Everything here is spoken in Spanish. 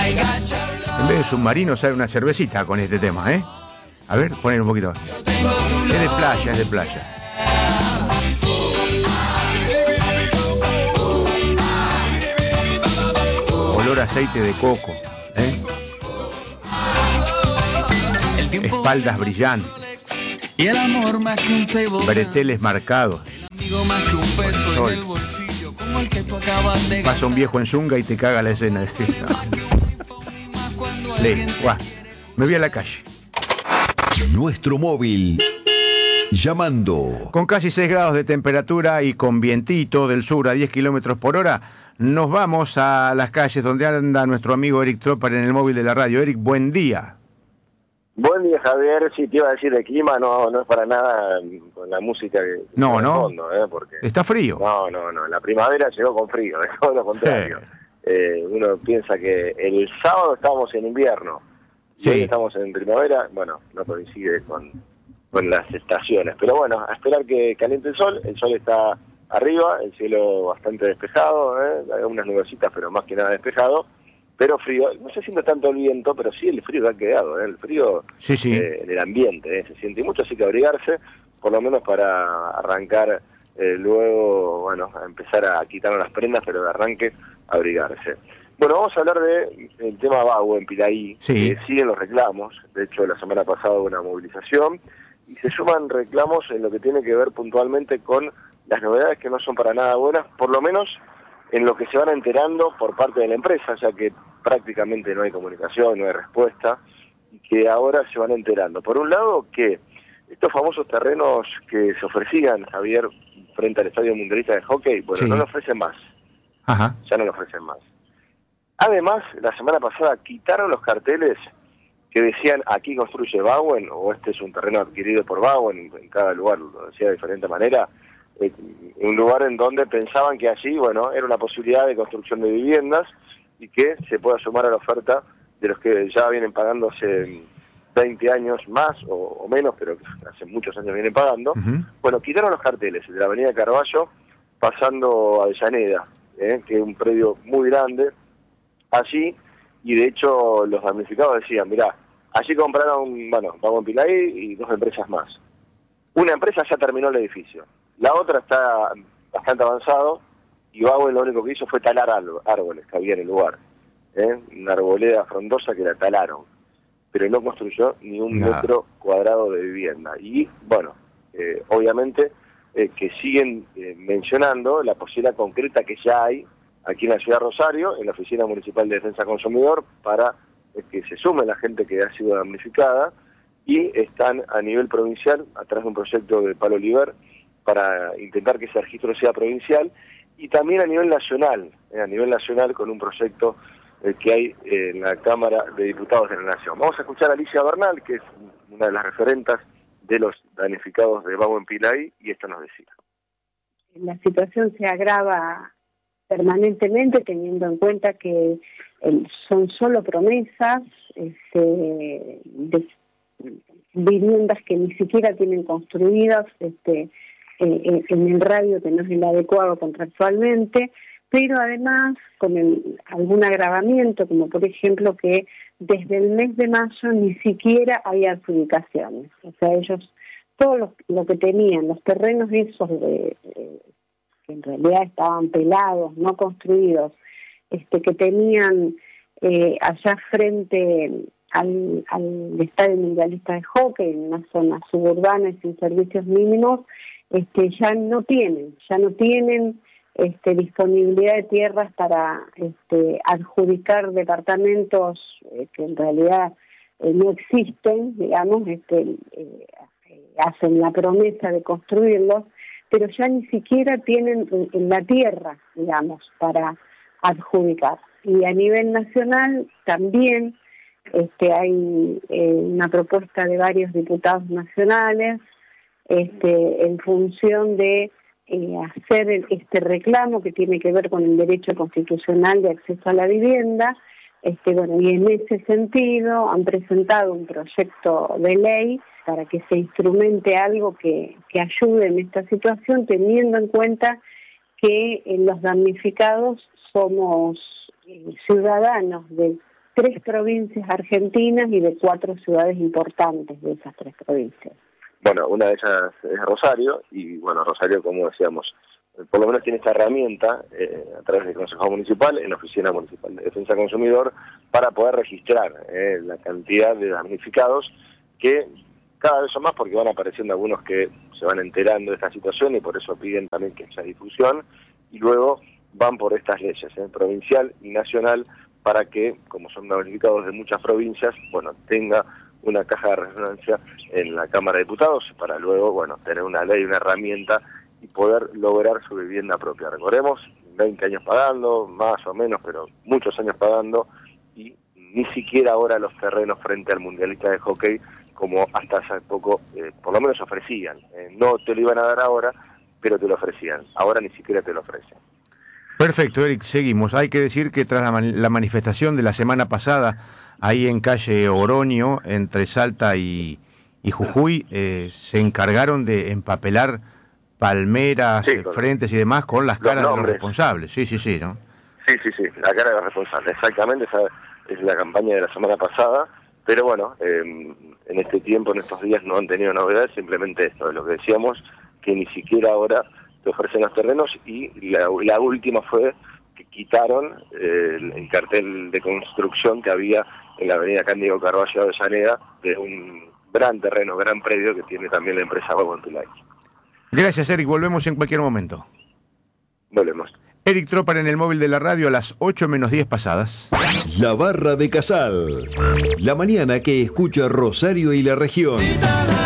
En vez de submarino sale una cervecita con este tema, ¿eh? A ver, poner un poquito. Es de playa, es de playa. Olor a aceite de coco, ¿eh? Espaldas brillantes. Y el amor más que un table, breteles marcados. amigo más que un peso en el bolsillo, como el que tú acabas de pasa un viejo en zunga y te caga la escena. Me voy a la calle. Nuestro móvil. Llamando. Con casi 6 grados de temperatura y con vientito del sur a 10 kilómetros por hora, nos vamos a las calles donde anda nuestro amigo Eric Tropper en el móvil de la radio. Eric, buen día. Buen día, Javier. Sí, te iba a decir de clima, no es para nada con la música que no, de fondo, porque está frío. No, la primavera llegó con frío, es todo lo contrario. Uno piensa que el sábado estábamos en invierno, y hoy estamos en primavera, bueno, no coincide con las estaciones, pero bueno, a esperar que caliente el sol está arriba, el cielo bastante despejado, hay unas nubecitas, pero más que nada despejado, pero frío, no se siente tanto el viento, pero sí el frío que ha quedado, el frío en el ambiente, se siente mucho, así que abrigarse, por lo menos para arrancar luego, bueno, a empezar a quitarnos las prendas, pero de arranque abrigarse. Bueno, vamos a hablar del tema Bago en Pilaí, que siguen los reclamos, de hecho la semana pasada hubo una movilización, y se suman reclamos en lo que tiene que ver puntualmente con las novedades que no son para nada buenas, por lo menos en lo que se van enterando por parte de la empresa, ya que prácticamente no hay comunicación, no hay respuesta, y que ahora se van enterando. Por un lado, que estos famosos terrenos que se ofrecían, Javier, frente al Estadio Mundialista de Hockey, bueno, no lo ofrecen más. Ajá. Ya no lo ofrecen más. Además, la semana pasada quitaron los carteles que decían aquí construye Bauen, o este es un terreno adquirido por Bauen, en cada lugar lo decía de diferente manera, un lugar en donde pensaban que allí, bueno, era una posibilidad de construcción de viviendas y que se pueda sumar a la oferta de los que ya vienen pagando hace 20 años más o menos, pero hace muchos años vienen pagando. Bueno, quitaron los carteles de la avenida Carballo pasando a Avellaneda, que es un predio muy grande allí, y de hecho los damnificados decían, mirá, allí compraron, bueno, Bago en Pilaí y 2 empresas más. Una empresa ya terminó el edificio, la otra está bastante avanzado, y Bago lo único que hizo fue talar árboles que había en el lugar, una arboleda frondosa que la talaron, pero no construyó ni un metro cuadrado de vivienda. Y bueno, obviamente que siguen mencionando la posibilidad concreta que ya hay aquí en la ciudad de Rosario, en la Oficina Municipal de Defensa del Consumidor, para que se sume la gente que ha sido damnificada, y están a nivel provincial, a través de un proyecto de Palo Oliver, para intentar que ese registro sea provincial, y también a nivel nacional con un proyecto que hay en la Cámara de Diputados de la Nación. Vamos a escuchar a Alicia Bernal, que es una de las referentas de los damnificados de Bago en Pilaí, y esto nos decía. La situación se agrava permanentemente, teniendo en cuenta que son solo promesas de viviendas que ni siquiera tienen construidas en el radio que no es el adecuado contractualmente, pero además con algún agravamiento, como por ejemplo que desde el mes de mayo ni siquiera hay adjudicaciones. O sea, ellos, todo lo que tenían, los terrenos esos que en realidad estaban pelados, no construidos, que tenían allá frente al Estadio Mundialista de Hockey, en una zona suburbana y sin servicios mínimos, ya no tienen disponibilidad de tierras para adjudicar departamentos que en realidad no existen, digamos, hacen la promesa de construirlos, pero ya ni siquiera tienen la tierra, digamos, para adjudicar. Y a nivel nacional también hay una propuesta de varios diputados nacionales en función de hacer este reclamo que tiene que ver con el derecho constitucional de acceso a la vivienda. Y en ese sentido han presentado un proyecto de ley para que se instrumente algo que ayude en esta situación, teniendo en cuenta que los damnificados somos ciudadanos de 3 provincias argentinas y de 4 ciudades importantes de esas 3 provincias. Bueno, una de ellas es Rosario, y bueno, Rosario, como decíamos, por lo menos tiene esta herramienta a través del Consejo Municipal, en la Oficina Municipal de Defensa del Consumidor, para poder registrar la cantidad de damnificados, que cada vez son más porque van apareciendo algunos que se van enterando de esta situación y por eso piden también que haya difusión, y luego van por estas leyes, provincial y nacional, para que, como son damnificados de muchas provincias, bueno, tenga una caja de resonancia en la Cámara de Diputados para luego, bueno, tener una ley, una herramienta y poder lograr su vivienda propia. Recordemos, 20 años pagando, más o menos, pero muchos años pagando, y ni siquiera ahora los terrenos frente al mundialista de hockey, como hasta hace poco, por lo menos ofrecían. No te lo iban a dar ahora, pero te lo ofrecían. Ahora ni siquiera te lo ofrecen. Perfecto, Eric, seguimos. Hay que decir que tras la manifestación de la semana pasada, ahí en calle Oroño, entre Salta y Jujuy, se encargaron de empapelar palmeras, sí, frentes y demás con las caras de los responsables. Sí, ¿no? Sí, la cara de los responsables, exactamente, esa es la campaña de la semana pasada, pero bueno, en este tiempo, en estos días no han tenido novedades, simplemente esto, de lo que decíamos, que ni siquiera ahora te ofrecen los terrenos, y la última fue que quitaron el cartel de construcción que había en la avenida Cándido Carballo de Avellaneda, de un gran terreno, gran predio que tiene también la empresa Baguantulay. Gracias, Eric, volvemos en cualquier momento. Volvemos. Eric Tropar en el móvil de la radio a las 8 menos 10 pasadas. La Barra de Casal. La mañana que escucha Rosario y la región.